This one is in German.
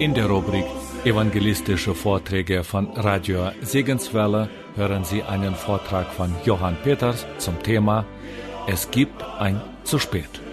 In der Rubrik Evangelistische Vorträge von Radio Segenswelle hören Sie einen Vortrag von Johann Peters zum Thema Es gibt ein zu spät.